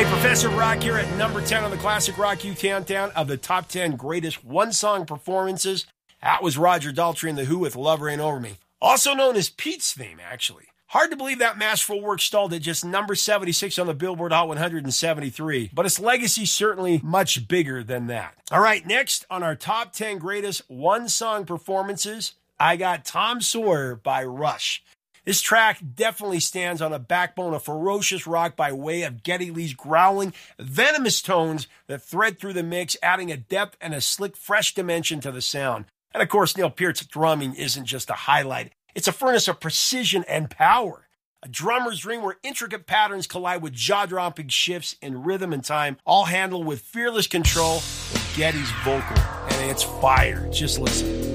Hey, Professor Rock here at number 10 on the Classic Rock U Countdown of the top 10 greatest one-song performances. That was Roger Daltrey and The Who with Love Reign Over Me. Also known as Pete's theme, actually. Hard to believe that masterful work stalled at just number 76 on the Billboard Hot 173, but its legacy certainly much bigger than that. All right, next on our top 10 greatest one-song performances, I got Tom Sawyer by Rush. This track definitely stands on a backbone of ferocious rock by way of Geddy Lee's growling, venomous tones that thread through the mix, adding a depth and a slick, fresh dimension to the sound. And of course, Neil Peart's drumming isn't just a highlight. It's a furnace of precision and power. A drummer's dream where intricate patterns collide with jaw-dropping shifts in rhythm and time, all handled with fearless control with Geddy's vocal. And it's fire. Just listen.